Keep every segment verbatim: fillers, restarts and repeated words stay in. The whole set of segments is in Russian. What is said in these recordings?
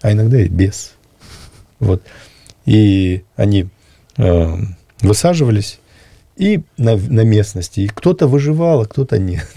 а иногда и без. Вот. И они э, высаживались и на, на местности. И кто-то выживал, а кто-то нет.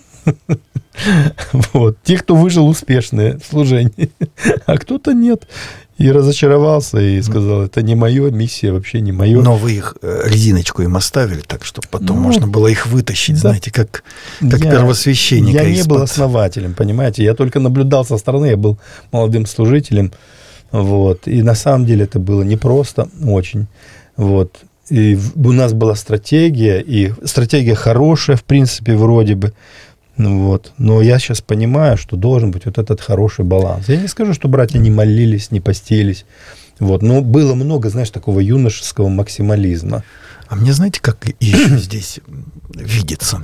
Вот. Те, кто выжил, успешные в служении, а кто-то нет. И разочаровался, и сказал, это не мое, миссия вообще не мое. Но вы их резиночку им оставили, так что потом ну, можно было их вытащить, да. знаете, как, как я, первосвященника. Я не был основателем, понимаете, я только наблюдал со стороны, я был молодым служителем, вот, и на самом деле это было непросто, очень, вот. И у нас была стратегия, и стратегия хорошая, в принципе, вроде бы, вот. Но я сейчас понимаю, что должен быть вот этот хороший баланс. Я не скажу, что братья не молились, не постились. Вот. Но было много, знаешь, такого юношеского максимализма. А мне, знаете, как еще здесь видится?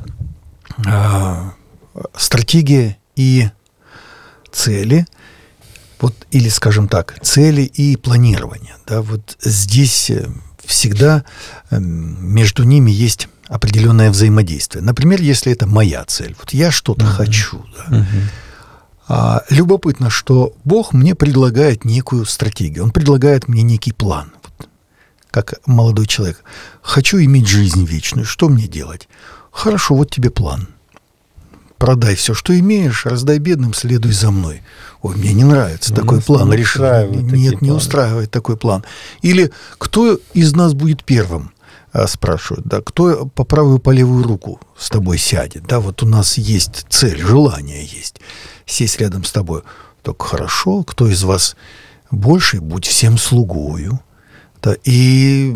А, стратегия и цели, вот, или, скажем так, цели и планирование. Да, вот здесь всегда между ними есть определенное взаимодействие. Например, если это моя цель. Вот я что-то uh-huh. хочу. Да? Uh-huh. А, любопытно, что Бог мне предлагает некую стратегию. Он предлагает мне некий план. Вот, как молодой человек. Хочу иметь жизнь вечную. Что мне делать? Хорошо, вот тебе план. Продай все, что имеешь, раздай бедным, следуй за мной. Ой, мне не нравится такой Нас план. Не Решил, нет, не устраивает такой план. Или кто из нас будет первым? Спрашивают, да, кто по правую, по левую руку с тобой сядет, да, вот у нас есть цель, желание есть, сесть рядом с тобой. Так хорошо, кто из вас больше, будь всем слугою, да, и,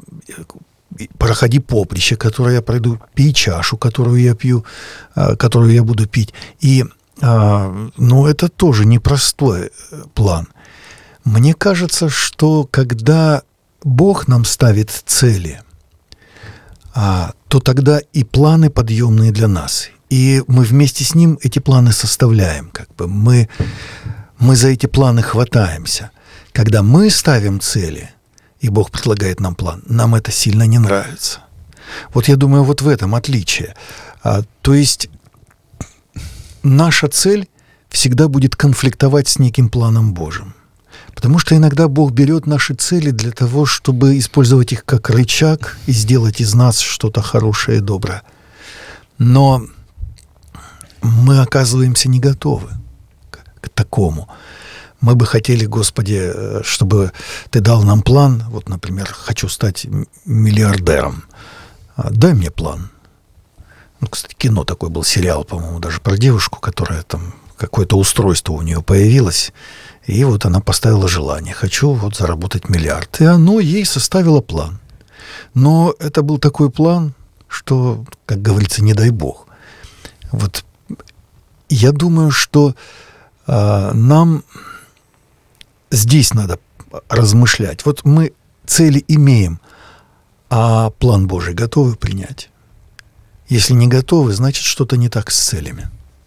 и проходи поприще, которое я пройду, пей чашу, которую я пью, которую я буду пить, и, ну, это тоже непростой план. Мне кажется, что когда Бог нам ставит цели, А, то тогда и планы подъемные для нас. И мы вместе с Ним эти планы составляем. Как бы мы, мы за эти планы хватаемся. Когда мы ставим цели, и Бог предлагает нам план, нам это сильно не нравится. Вот я думаю, вот в этом отличие. А, то есть наша цель всегда будет конфликтовать с неким планом Божьим. Потому что иногда Бог берет наши цели для того, чтобы использовать их как рычаг и сделать из нас что-то хорошее и доброе. Но мы оказываемся не готовы к такому. Мы бы хотели, Господи, чтобы Ты дал нам план. Вот, например, хочу стать миллиардером. Дай мне план. Ну, кстати, кино такой был, сериал, по-моему, даже про девушку, которая там, какое-то устройство у нее появилось. И вот она поставила желание. Хочу вот заработать миллиард. И оно ей составило план. Но это был такой план, что, как говорится, не дай Бог. Вот я думаю, что э, нам здесь надо размышлять. Вот мы цели имеем, а план Божий готовы принять? Если не готовы, значит, что-то не так с целями.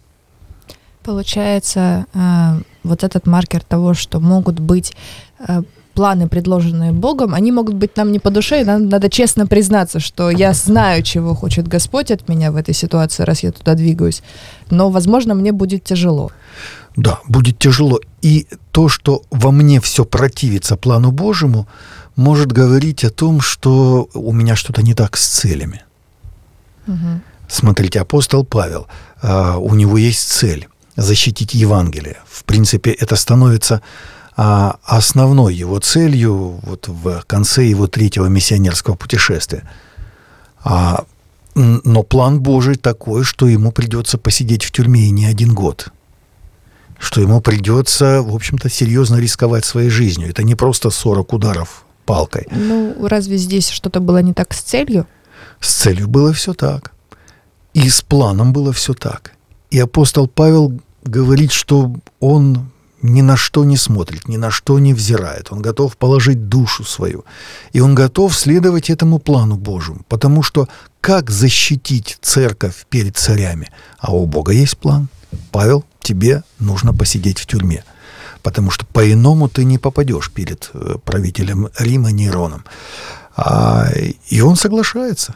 Получается, э, вот этот маркер того, что могут быть э, планы, предложенные Богом, они могут быть нам не по душе, и нам надо честно признаться, что я знаю, чего хочет Господь от меня в этой ситуации, раз я туда двигаюсь, но, возможно, мне будет тяжело. Да, будет тяжело. И то, что во мне все противится плану Божьему, может говорить о том, что у меня что-то не так с целями. Угу. Смотрите, апостол Павел, э, у него есть цель — защитить Евангелие. В принципе, это становится а, основной его целью вот в конце его третьего миссионерского путешествия. А, но план Божий такой, что ему придется посидеть в тюрьме и не один год. Что ему придется, в общем-то, серьезно рисковать своей жизнью. Это не просто сорок ударов палкой. Ну, разве здесь что-то было не так с целью? С целью было все так. И с планом было все так. И апостол Павел говорит, что он ни на что не смотрит, ни на что не взирает. Он готов положить душу свою. И он готов следовать этому плану Божьему. Потому что как защитить церковь перед царями? А у Бога есть план. Павел, тебе нужно посидеть в тюрьме. Потому что по-иному ты не попадешь перед правителем Рима Нероном. А, и он соглашается.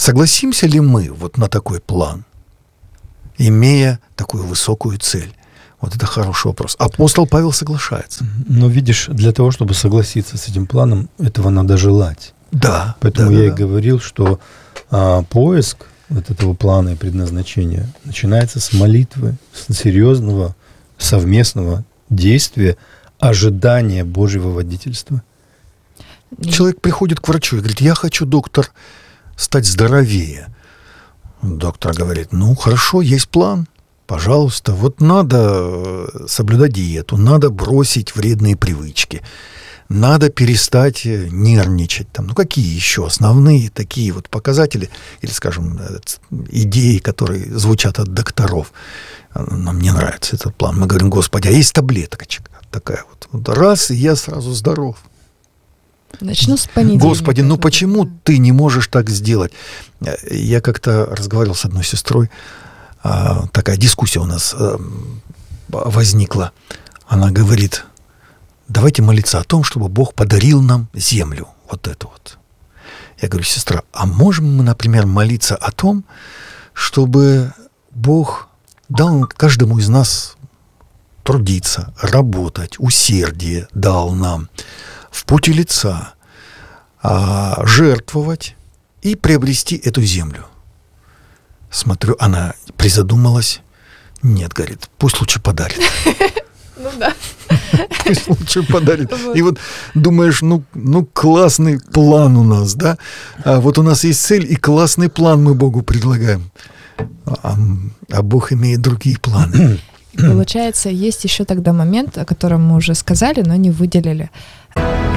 Согласимся ли мы вот на такой план, имея такую высокую цель? Вот это хороший вопрос. Апостол Павел соглашается. Но видишь, для того, чтобы согласиться с этим планом, этого надо желать. Да. Поэтому да, я да, и да. говорил, что а, поиск вот этого плана и предназначения начинается с молитвы, с серьезного совместного действия, ожидания Божьего водительства. Человек приходит к врачу и говорит: я хочу, доктор, стать здоровее. Доктор говорит: ну, хорошо, есть план. Пожалуйста, вот надо соблюдать диету, надо бросить вредные привычки, надо перестать нервничать. Там, ну, какие еще основные такие вот показатели, или, скажем, идеи, которые звучат от докторов. Нам не нравится этот план. Мы говорим: Господи, а есть таблеточка такая вот. вот раз, и я сразу здоров. Начну с понедельника. Господи, ну почему ты не можешь так сделать? Я как-то разговаривал с одной сестрой, такая дискуссия у нас возникла. Она говорит: давайте молиться о том, чтобы Бог подарил нам землю. Вот это вот. Я говорю: сестра, а можем мы, например, молиться о том, чтобы Бог дал каждому из нас трудиться, работать, усердие дал нам, в поте лица, а, жертвовать и приобрести эту землю. Смотрю, она призадумалась. Нет, говорит, пусть лучше подарит. Ну да. Пусть лучше подарит. И вот думаешь, ну, ну классный план у нас, да? А вот у нас есть цель, и классный план мы Богу предлагаем. А, а Бог имеет другие планы. И получается, есть еще тогда момент, о котором мы уже сказали, но не выделили.